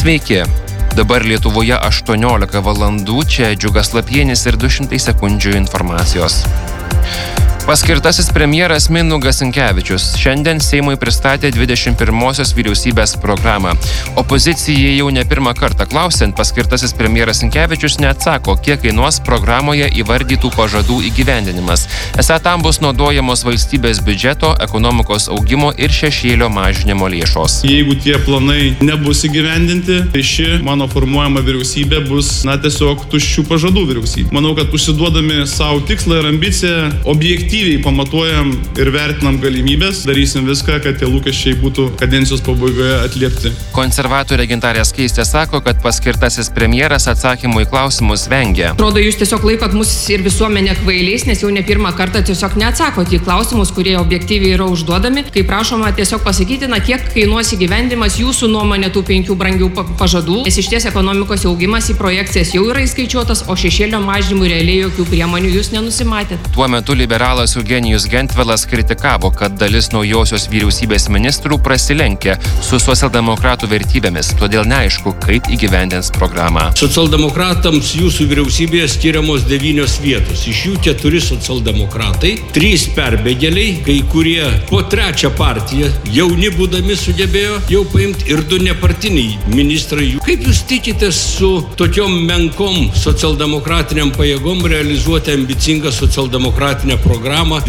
Sveiki. Dabar Lietuvoje 18 valandų, čia Džiugas Lapienis ir 200 sekundžių informacijos. Paskirtasis premjeras Mindaugas Sinkevičius šiandien Seimui pristatė 21-osios vyriausybės programą. Opozicijai jau ne pirmą kartą klausiant, paskirtasis premjeras Sinkevičius neatsako, kiek kainuos programoje įvardytų pažadų įgyvendinimas. Esą tam bus naudojamos valstybės biudžeto, ekonomikos augimo ir šešėlio mažinimo lėšos. Jeigu tie planai nebus įgyvendinti, tai ši mano formuojama vyriausybė bus, tiesiog tuščių pažadų vyriausybė. Manau, kad užsiduodami savo tikslą ir ambiciją, objektyviai pamatuojam ir vertinam galimybės, darysim viską, kad tie lūkesčiai būtų kadencijos pabaigoje atliepti. Konservatorė Gintarė Skaistė sako, kad paskirtasis premjeras atsakymų į klausimus vengia. Atrodo, jūs tiesiog laikot mus ir visuomenę kvailiais, nes jau ne pirmą kartą tiesiog neatsakot į klausimus, kurie objektyviai yra užduodami. Kai prašoma tiesiog pasakyti, kiek kainuos įgyvendimas jūsų nuomonė tų 5 brangių pažadų, nes iš ties ekonomikos augimas į projekcijas jau yra įskaičiuotas, o šešėlio mažinimui realiai jokių priemonių jūs nenusimatėt. Tuo metu liberalas Eugenijus Gentvilas kritikavo, kad dalis naujosios vyriausybės ministrų prasilenkia su socialdemokratų vertybėmis, todėl neaišku, kaip įgyvendins programą. Socialdemokratams jūsų vyriausybėje skiriamos 9 vietos. Iš jų 4 socialdemokratai, 3 perbėgėliai, kai kurie po 3 partiją jauni būdami sugebėjo jau paimti ir 2 nepartiniai ministrai. Kaip jūs tikitės su tokiom menkom socialdemokratiniam pajėgom realizuoti ambicingą socialdemokratinę programą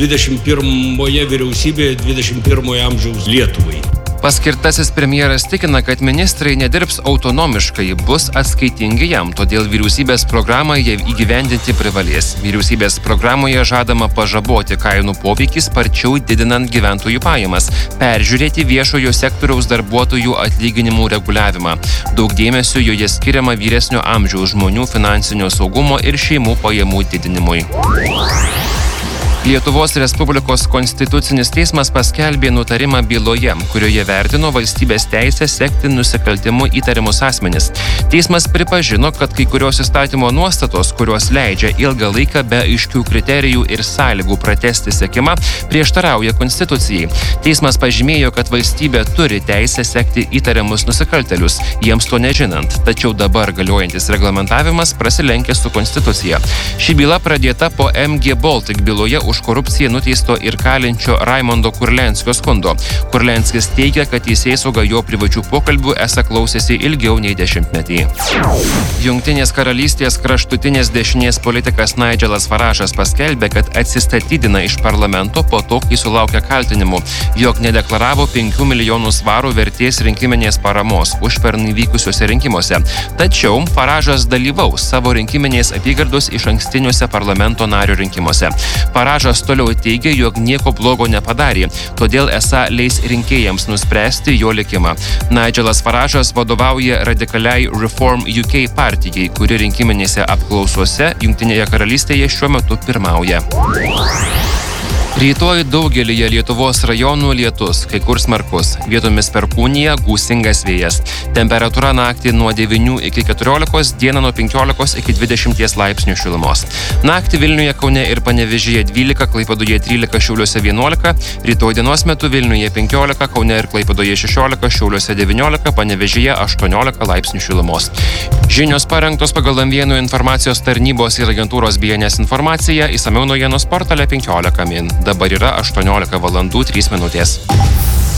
21-oje vyriausybėje 21 amžiaus Lietuvai? Paskirtasis premjeras tikina, kad ministrai nedirbs autonomiškai, bus atskaitingi jam, todėl vyriausybės programą jie įgyvendinti privalės. Vyriausybės programoje žadama pažaboti kainų poveikį sparčiau didinant gyventojų pajamas, peržiūrėti viešojo sektoriaus darbuotojų atlyginimų reguliavimą. Daug dėmesio joje skiriama vyresnio amžiaus žmonių finansinio saugumo ir šeimų pajamų didinimui. Lietuvos Respublikos Konstitucinis teismas paskelbė nutarimą byloje, kurioje vertino valstybės teisę sekti nusikaltimu įtariamus asmenis. Teismas pripažino, kad kai kurios įstatymo nuostatos, kurios leidžia ilgą laiką be aiškių kriterijų ir sąlygų pratęsti sekimą, prieštarauja Konstitucijai. Teismas pažymėjo, kad valstybė turi teisę sekti įtariamus nusikaltėlius, jiems to nežinant, tačiau dabar galiojantis reglamentavimas prasilenkia su Konstitucija. Ši byla pradėta po MG Baltic byloje už korupciją nuteisto ir kalinčio Raimondo Kurlianskio skundo. Kurlianskis teigia, kad teisėsauga jo privačių pokalbių esą klausėsi ilgiau nei 10 metį. Jungtinės karalystės kraštutinės dešinės politikas Nigelas Farage'as paskelbė, kad atsistatydina iš parlamento po to, kai sulaukė kaltinimų, jog nedeklaravo 5 milijonų svarų vertės rinkiminės paramos už pernai vykusiuose rinkimuose. Tačiau Farage'as dalyvaus savo rinkiminės apygardos išankstiniuose parlamento nario rinkimuose. Farage'as toliau teigia, jog nieko blogo nepadarė, todėl esą leis rinkėjams nuspręsti jo likimą. Nigelas Farage'as vadovauja radikaliai Reform UK partijai, kuri rinkiminėse apklausose Jungtinėje karalystėje šiuo metu pirmauja. Rytoj daugelyje Lietuvos rajonų lietus, kai kur smarkus, vietomis perkūnija, gūsingas vėjas. Temperatūra naktį nuo 9 iki 14, dieną nuo 15 iki 20 laipsnių šilumos. Naktį Vilniuje, Kaune ir Panevėžyje 12, Klaipėdoje 13, Šiauliuose 11, rytoj dienos metu Vilniuje 15, Kaune ir Klaipėdoje 16, Šiauliuose 19, Panevėžyje 18 laipsnių šilumos. Žinios parengtos pagal Naujienų informacijos tarnybos ir agentūros BNS informaciją, išsamiau naujienos portale 15 min. Dabar yra 18 valandų 3 minutės.